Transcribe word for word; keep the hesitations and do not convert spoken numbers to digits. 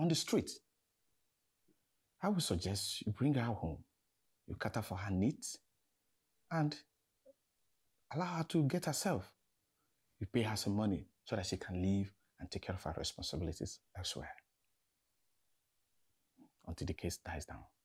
on the street. I would suggest you bring her home, you cater for her needs, and allow her to get herself. You pay her some money so that she can live and take care of her responsibilities elsewhere until the case dies down.